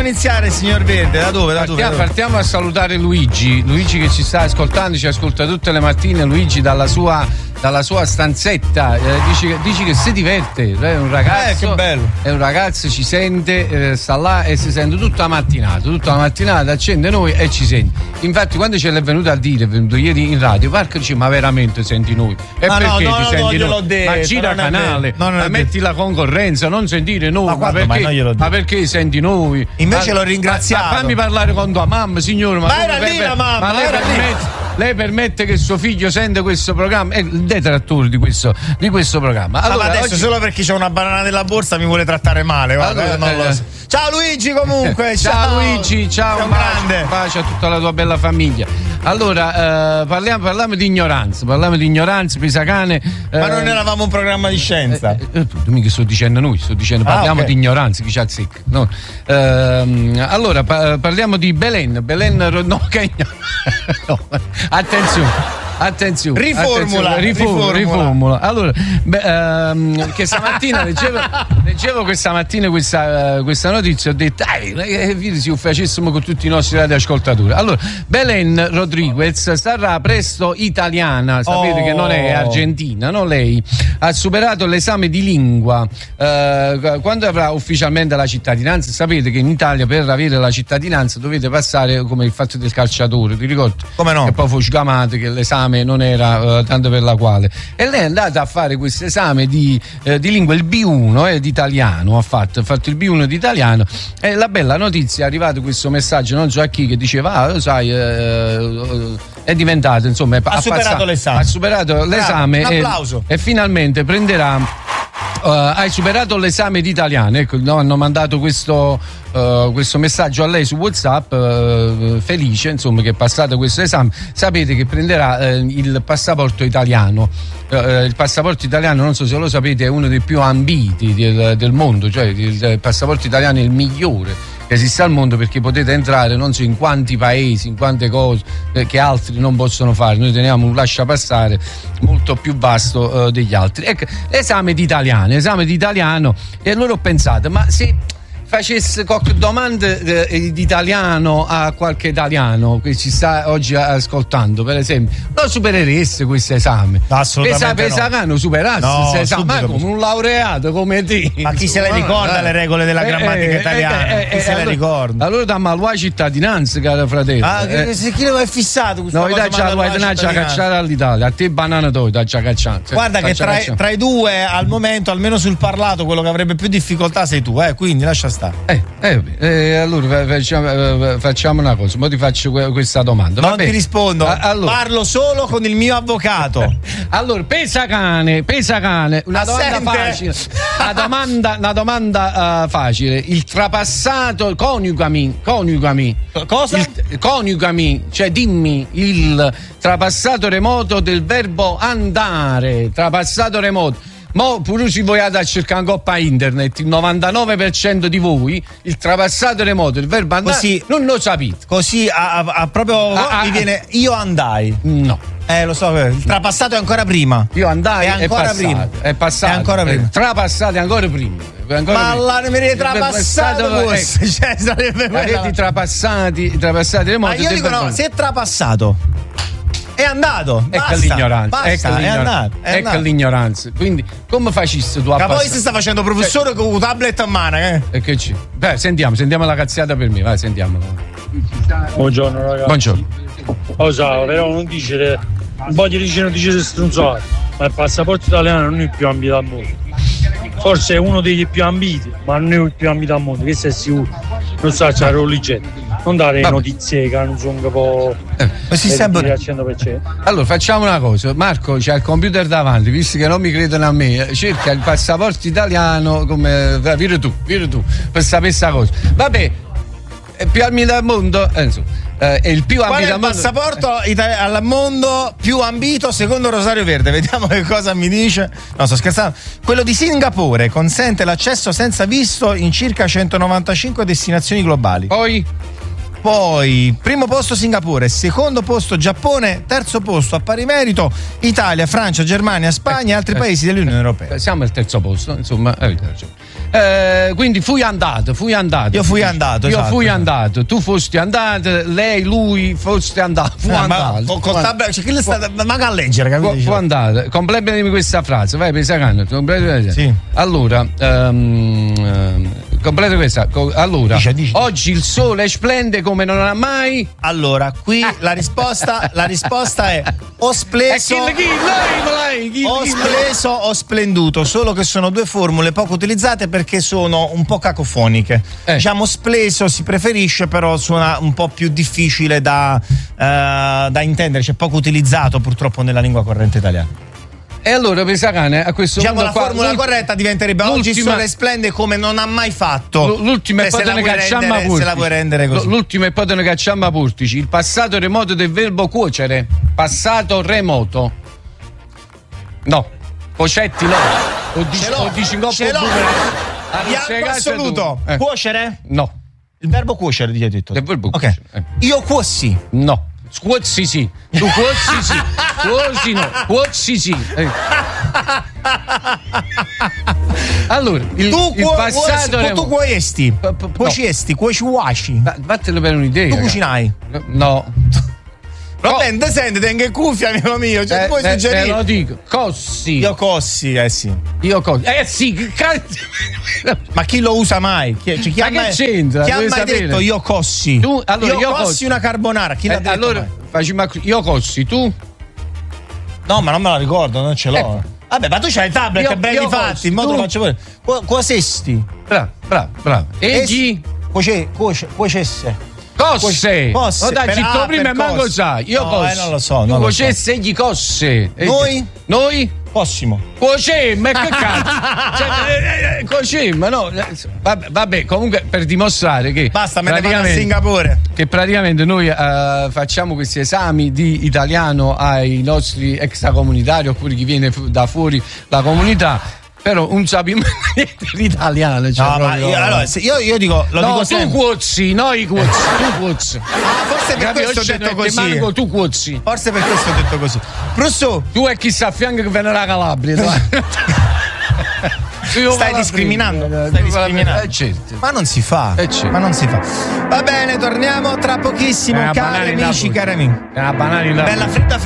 iniziare, signor Verde? Da dove? Partiamo a salutare Luigi che ci sta ascoltando, ci ascolta tutte le mattine. Luigi dalla sua stanzetta, dici che si diverte, è un ragazzo, che bello. È un ragazzo, ci sente, sta là e si sente tutta la mattinata accende noi e ci sente. Infatti quando ce l'è venuto a dire, è venuto ieri in radio, Marco dice: ma veramente senti noi? E perché ti senti noi? Detto, ma gira canale, ma metti la concorrenza, non sentire noi, ma perché senti noi? Invece l'ho ringraziato. Fammi parlare con tua mamma, signore, ma era lì la mamma, lei permette che suo figlio sente questo programma? È il detrattore di questo programma. Allora, ma adesso oggi... solo perché c'è una banana nella borsa mi vuole trattare male. Guarda, non lo so. Ciao Luigi, comunque. Ciao Luigi, ciao, un bacio a tutta la tua bella famiglia. Allora, parliamo di ignoranza, Pisacane. Ma non eravamo un programma di scienza. Tu mica sto dicendo parliamo di ignoranza, chi ci azzecca. No. Allora, parliamo di Belen, no, che no. Attenzione. Riformula. Allora, che stamattina leggevo questa mattina questa notizia, ho detto se facessimo con tutti i nostri radioascoltatori. Allora, Belen Rodriguez sarà presto italiana, sapete che non è argentina, no? Lei ha superato l'esame di lingua. Quando avrà ufficialmente la cittadinanza, sapete che in Italia per avere la cittadinanza dovete passare come il fatto del calciatore, ti ricordi? Come no? E poi fu sgamato che l'esame non era tanto per la quale, e lei è andata a fare questo esame di lingua, il B1 di italiano, ha fatto il B1 di italiano, e la bella notizia è arrivato questo messaggio, non so a chi, che diceva lo sai, è diventato, insomma, ha superato l'esame, un applauso. E finalmente prenderà hai superato l'esame di italiano, ecco, no, hanno mandato questo messaggio a lei su WhatsApp, felice insomma che è passato questo esame. Sapete che prenderà il passaporto italiano. Il passaporto italiano, non so se lo sapete, è uno dei più ambiti del mondo, cioè il passaporto italiano è il migliore che esiste al mondo, perché potete entrare non so in quanti paesi, in quante cose che altri non possono fare. Noi teniamo un lasciapassare molto più vasto degli altri. Ecco, esame di italiano, e allora ho pensato, ma se facesse qualche domanda di italiano a qualche italiano che ci sta oggi ascoltando, per esempio, lo superereste questo esame? Assolutamente Pesacano superasse questo esame, ma come un laureato come te. Ma chi se le ricorda le regole della grammatica italiana? Chi se le ricorda? Allora dammi la cittadinanza, caro fratello. Chi lo è fissato questa cosa? Noi dai già cacciare all'Italia, a te banana tu dai già cacciare. Guarda che tra i due al momento, almeno sul parlato, quello che avrebbe più difficoltà sei tu, quindi lascia stare. Allora facciamo una cosa, ora ti faccio questa domanda. Non ti rispondo, parlo solo con il mio avvocato. Allora, Pesacane, una domanda facile. Una domanda facile. Il trapassato, coniugami. Cosa? Coniugami, cioè dimmi il trapassato remoto del verbo andare. Trapassato remoto. Mo pure ci voi a cercare in coppa internet, il 99% di voi il trapassato remoto, il verbo andare, così, non lo sapete. Così mi viene io andai. No. Lo so, il trapassato è ancora prima. Io andai è ancora prima. È passato. È ancora prima. Trapassato è ancora prima. Ma la ne trapassato cioè sarebbe quella. I trapassati remoti. Ma io dico no, se è trapassato è andato. Ecco l'ignoranza. È andato. Ecco l'ignoranza. Quindi, come facessi tu a passare? Ma poi si sta facendo professore con un tablet a mano, E che ci? Beh, sentiamo la cazziata per me, vai, sentiamola. Buongiorno ragazzi. Buongiorno. Ciao, però non dice un po' di dice stronzate, ma il passaporto italiano non è il più ambito al mondo. Forse è uno degli più ambiti, ma non è il più ambito al mondo, questo è sicuro. Non so, c'è l'origine. Non dare notizie che non sono un po'. Si sembra al 100%. Allora facciamo una cosa, Marco c'ha il computer davanti, visto che non mi credono a me, cerca il passaporto italiano, come vire tu per sapere questa cosa. Vabbè, è più ambito al mondo, insomma. È il più ambito al mondo. Passaporto al mondo più ambito secondo Rosario Verde. Vediamo che cosa mi dice. No, sto scherzando. Quello di Singapore consente l'accesso senza visto in circa 195 destinazioni globali. Poi poi primo posto Singapore, secondo posto Giappone, terzo posto a pari merito Italia, Francia, Germania, Spagna e altri paesi dell'Unione Europea. Siamo al terzo posto, insomma. Quindi fui andato. Io fui andato, esatto. Fui andato, tu fosti andato, lei, lui foste andato. Fu andato. Manca a leggere, capito? Fu andato. Completamente questa frase, vai, Pesacano. Sì. Allora, completa questa. Allora, dici. oggi il sole splende come non ha mai. Allora, qui la risposta è ho spleso, ho splenduto, solo che sono due formule poco utilizzate perché sono un po' cacofoniche. Diciamo spleso si preferisce, però suona un po' più difficile da intendere, cioè poco utilizzato purtroppo nella lingua corrente italiana. E allora Pesacane a questo punto la formula corretta diventerebbe oggi il sole splende come non ha mai fatto. L'ultima è poi te ne cacciamo a se la vuoi rendere così. L'ultima è poi te ne cacciamo a portici. Il passato remoto del verbo cuocere. Passato remoto. No. Pocetti no. O dici in ce l'ho. Bianco assoluto. Cuocere? No. Il verbo cuocere ti hai detto. Il verbo cuocere. Io cuossi. No. Scuozzi sì. Tu cuozzi sì. Cuozi no. Cuozzi sì. Allora, il passato tu cuoiesti. Cuociesti. Vattene per un'idea. Tu cucinai. No. Vabbè, sentite in che cuffia, amico mio. Cioè, puoi suggerire. Te lo dico. Cossi. Io cossi, sì. Io cossi. Sì, ma chi lo usa mai? Chi ma che c'entra? Chi ha mai detto io cossi? Tu, allora, io cossi una carbonara. Chi l'ha detto? Allora, io cossi, tu? No, ma non me la ricordo, non ce l'ho. Vabbè, ma tu c'hai il tablet, belli fatti. In modo lo faccio pure. Cuosesti. Bravo. Egli? Cuocesse. Cosse. Cosse. Dai, citto prima e manco sai. Io cosse. Non lo so. Tu cuocesse, egli cosse. Noi? Possimo. Cuocemmo, che cazzo? Cuocemmo, no? Vabbè, comunque per dimostrare che basta, me ne vado a Singapore. Che praticamente noi facciamo questi esami di italiano ai nostri extracomunitari oppure chi viene da fuori la comunità. Però un sappiamo l'italiano. Cioè no, io dico, dico tu cuozzi, noi cuozzi, tu cuozzi. Forse per questo ho detto così. Manco, tu cuozzi. Forse per questo ho detto così. Russo, tu è chi sta a fianco che viene la Calabria. Stai discriminando. Certo. Ma non si fa. Va bene, torniamo tra pochissimo, cari amici, cari amici. Bella fritta